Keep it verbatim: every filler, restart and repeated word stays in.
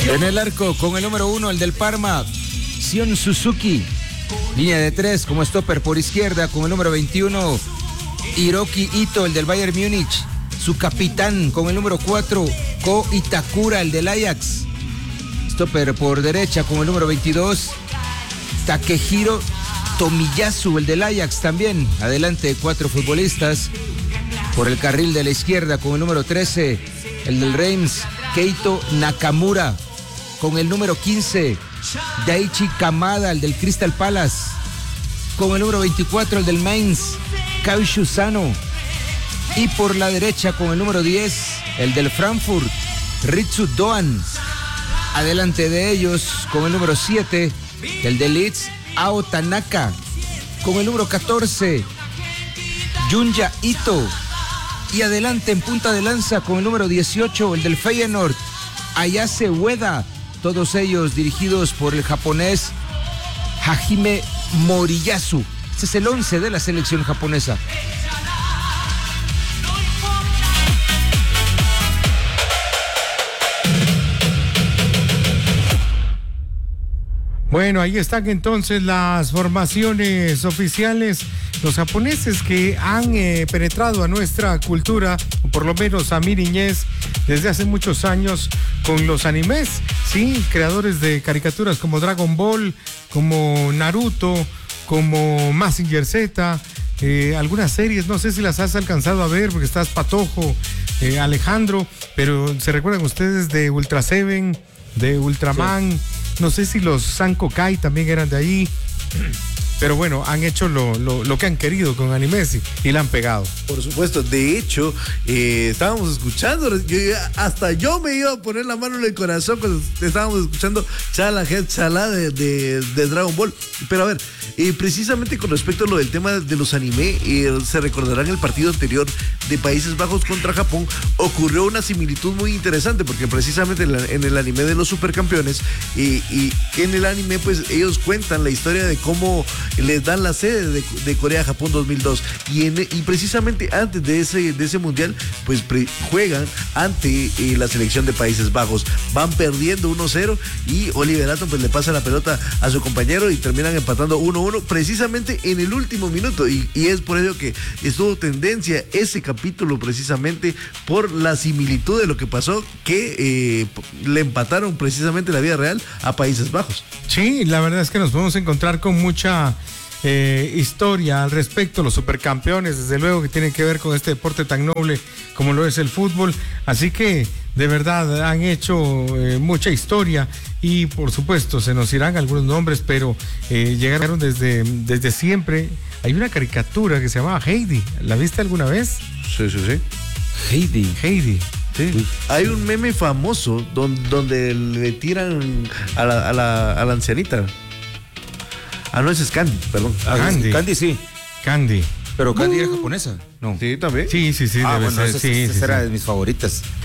En el arco, con el número uno, el del Parma, Sion Suzuki. Línea de tres, como stopper por izquierda, con el número veintiuno, Hiroki Ito, el del Bayern Múnich. Su capitán, con el número cuatro, Ko Itakura, el del Ajax. Stopper por derecha, con el número veintidós, Takehiro Tomiyasu, el del Ajax también. Adelante, cuatro futbolistas. Por el carril de la izquierda, con el número trece, el del Reims, Keito Nakamura. Con el número quince, Daichi Kamada, el del Crystal Palace. Con el número veinticuatro, el del Mainz, Kaishu Sano. Y por la derecha, con el número diez, el del Frankfurt, Ritsu Doan. Adelante de ellos, con el número siete, el del Leeds, Ao Tanaka. Con el número catorce, Junya Ito. Y adelante en punta de lanza, con el número dieciocho, el del Feyenoord, Ayase Ueda. Todos ellos dirigidos por el japonés Hajime Moriyasu. Ese es el once de la selección japonesa. Bueno, ahí están entonces las formaciones oficiales. Los japoneses que han eh, penetrado a nuestra cultura, o por lo menos a mi niñez, desde hace muchos años con los animes, sí, creadores de caricaturas como Dragon Ball, como Naruto, como Mazinger Z, eh, algunas series, no sé si las has alcanzado a ver porque estás patojo, eh, Alejandro, pero ¿se recuerdan ustedes de Ultra Seven, de Ultraman? Sí. No sé si los Sanko Kai también eran de ahí. Pero bueno, han hecho lo, lo, lo que han querido con animes y, y la han pegado. Por supuesto, de hecho, eh, estábamos escuchando, yo, hasta yo me iba a poner la mano en el corazón cuando estábamos escuchando Chala Head Chala de, de, de Dragon Ball. Pero a ver, eh, precisamente con respecto a lo del tema de los anime, eh, se recordarán el partido anterior de Países Bajos contra Japón, ocurrió una similitud muy interesante, porque precisamente en, la, en el anime de los supercampeones, eh, y en el anime pues ellos cuentan la historia de cómo les dan la sede de, de Corea-Japón dos mil dos y, en, y precisamente antes de ese, de ese mundial pues pre, juegan ante eh, la selección de Países Bajos, van perdiendo uno cero y Oliver Atom pues le pasa la pelota a su compañero y terminan empatando uno uno precisamente en el último minuto y, y es por ello que estuvo tendencia ese capítulo precisamente por la similitud de lo que pasó que eh, le empataron precisamente en la vida real a Países Bajos. Sí, la verdad es que nos podemos encontrar con mucha eh, historia al respecto, los supercampeones, desde luego que tienen que ver con este deporte tan noble como lo es el fútbol, así que de verdad han hecho eh, mucha historia y por supuesto se nos irán algunos nombres, pero eh, llegaron desde, desde siempre. Hay una caricatura que se llamaba Heidi, ¿la viste alguna vez? Sí, sí, sí. Heidi. Heidi. Sí. Hay un meme famoso donde, donde le tiran a la, a la, a la ancianita. Ah, no, ese es Candy, perdón. Ah, Candy. Candy, sí. Candy. Pero Candy uh. era japonesa, ¿no? Sí, también. Sí, sí, sí. Ah, debe bueno, ser. esa, sí, esa sí, era sí. de mis favoritas.